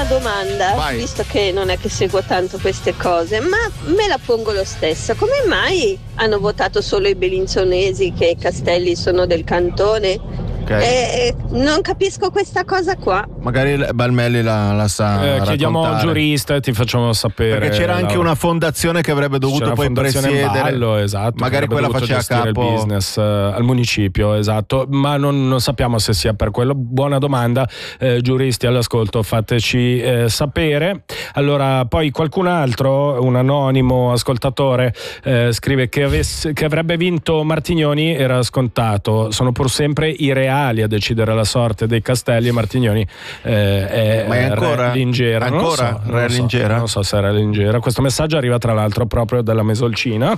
domanda, visto che non è che seguo tanto queste cose, ma me la pongo lo stesso. Come mai hanno votato solo i bellinzonesi che i Castelli sono del cantone? Non capisco questa cosa qua. Magari Balmelli la sa chiediamo a un giurista e ti facciamo sapere. Perché c'era anche una fondazione che avrebbe dovuto poi presiedere. Ballo, esatto, magari quella faceva capo il business al municipio, esatto, ma non sappiamo se sia per quello. Buona domanda, giuristi all'ascolto, fateci sapere. Allora, poi qualcun altro, un anonimo ascoltatore, scrive che avrebbe vinto Martignoni era scontato, sono pur sempre i reali a decidere la sorte dei Castelli, e Martignoni è ancora Lingera. Non so se era Lingera. Questo messaggio arriva tra l'altro proprio dalla Mesolcina.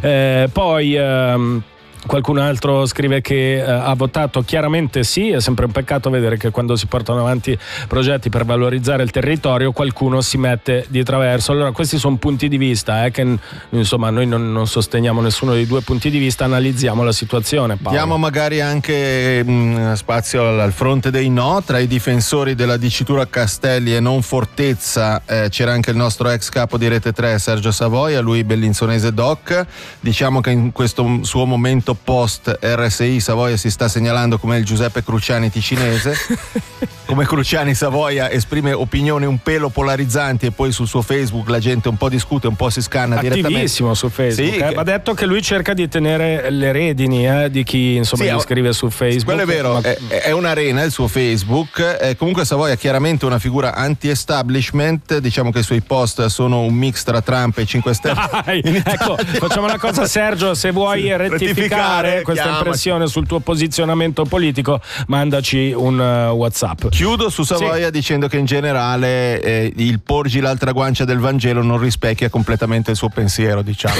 Poi qualcun altro scrive che ha votato chiaramente sì. È sempre un peccato vedere che quando si portano avanti progetti per valorizzare il territorio qualcuno si mette di traverso. Allora, questi sono punti di vista che insomma noi non sosteniamo nessuno dei due punti di vista, analizziamo la situazione, Paolo. Diamo magari anche spazio al fronte dei no. Tra i difensori della dicitura Castelli e non Fortezza c'era anche il nostro ex capo di Rete 3 Sergio Savoia, lui bellinzonese doc. Diciamo che in questo suo momento post RSI Savoia si sta segnalando come il Giuseppe Cruciani ticinese. Come Cruciani, Savoia esprime opinioni un pelo polarizzanti e poi sul suo Facebook la gente un po' discute, un po' si scanna direttamente. Attivissimo su Facebook. Sì, ha detto che lui cerca di tenere le redini di chi insomma gli scrive su Facebook. Quello è vero, è un'arena il suo Facebook. Comunque Savoia è chiaramente una figura anti-establishment, diciamo che i suoi post sono un mix tra Trump e 5 Stelle. Ecco, facciamo una cosa, Sergio, se vuoi rettificare questa impressione sul tuo posizionamento politico, mandaci un WhatsApp. Chiudo su Savoia dicendo che in generale il porgi l'altra guancia del Vangelo non rispecchia completamente il suo pensiero, diciamo.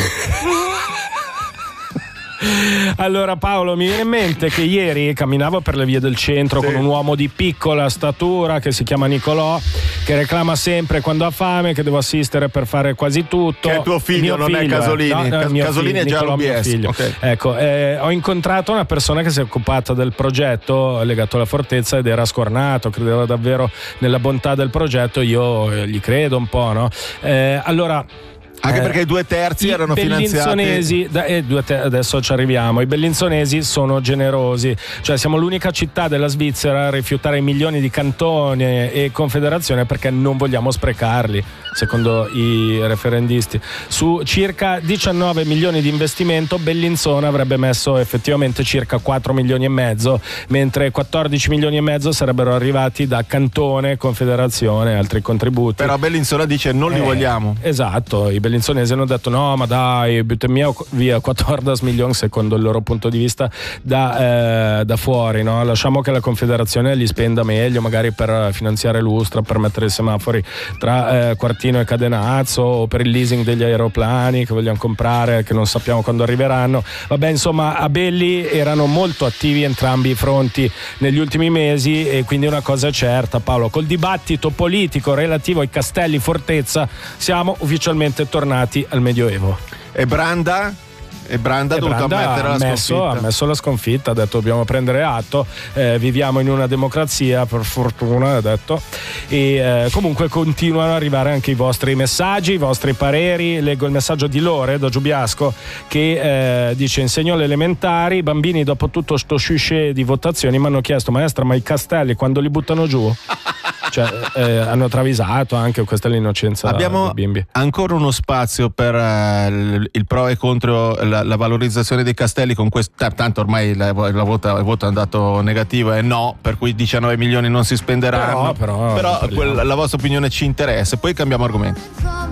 Allora Paolo, mi viene in mente che ieri camminavo per le vie del centro con un uomo di piccola statura che si chiama Nicolò, che reclama sempre quando ha fame che devo assistere per fare quasi tutto. Che è tuo figlio, non è Casolini. Casolini è già l'OBS. Okay. Ecco, ho incontrato una persona che si è occupata del progetto legato alla fortezza ed era scornato, credeva davvero nella bontà del progetto. Io gli credo un po', no? Allora, anche perché i 2/3 erano finanziati. Adesso ci arriviamo. I bellinzonesi sono generosi, cioè siamo l'unica città della Svizzera a rifiutare i milioni di cantone e confederazione perché non vogliamo sprecarli, secondo i referendisti. Su circa 19 milioni di investimento, Bellinzona avrebbe messo effettivamente circa 4 milioni e mezzo, mentre 14 milioni e mezzo sarebbero arrivati da cantone, confederazione e altri contributi. Però Bellinzona dice non li vogliamo. Esatto, i bellinzonesi hanno detto no, ma dai, buttiamo via 14 milioni secondo il loro punto di vista da fuori, no? Lasciamo che la confederazione li spenda meglio, magari per finanziare l'Ustra, per mettere i semafori tra Quartino e Cadenazzo, o per il leasing degli aeroplani che vogliamo comprare, che non sappiamo quando arriveranno. Vabbè, insomma, a Belli erano molto attivi entrambi i fronti negli ultimi mesi, e quindi una cosa è certa, Paolo, col dibattito politico relativo ai castelli fortezza siamo ufficialmente tornati al Medioevo. E Branda ha dovuto ammettere la sconfitta. Ha ammesso la sconfitta, ha detto dobbiamo prendere atto, viviamo in una democrazia, per fortuna, ha detto, e comunque continuano ad arrivare anche i vostri messaggi, i vostri pareri. Leggo il messaggio di Lore da Giubiasco che dice: insegno alle elementari, i bambini dopo tutto sto sciusce di votazioni mi hanno chiesto maestra ma i castelli quando li buttano giù? Cioè hanno travisato anche, questa è l'innocenza. Abbiamo dei bimbi. Ancora uno spazio per il pro e contro la valorizzazione dei castelli con questo, tanto ormai il voto è andato negativo e no, per cui 19 milioni non si spenderanno, però la vostra opinione ci interessa, poi cambiamo argomento.